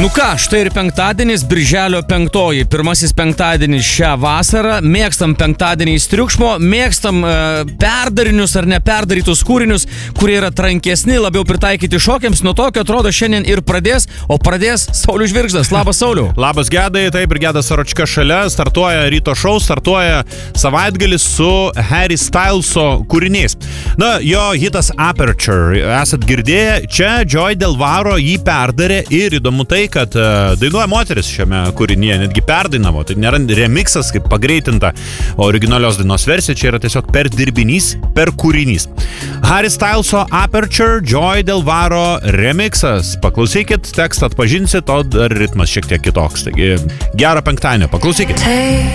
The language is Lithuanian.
Nu ką, štai ir penktadienis, birželio 5, pirmasis penktadienis šią vasarą. Mėgstam penktadieniais triukšmo, mėgstam perdarinius ar neperdarytus kūrinius, kurie yra trankesni, labiau pritaikyti šokiams. Nuo tokio atrodo šiandien ir pradės Saulius Žvirgždas. Labas, Sauliau. Labas, Gedai, taip ir Gedas Aročka šalia. Startuoja ryto šou, startuoja savaitgalis su Harry Styleso kūriniais. Na, jo hitas Aperture, esat girdėję, čia Joy Delvaro jį perdarė ir įdomu tai, kad dainuoja moteris šiame kūrinyje, netgi perdainavo, tai nėra remixas kaip pagreitinta, o originalios dainos versija čia yra tiesiog per dirbinys, per kūrinys. Harry Styleso Aperture, Joy Delvaro remixas. Paklausykit, tekstą atpažinsit, o dar ritmas šiek tiek kitoks. Taigi, gerą penktadienį, paklausykit.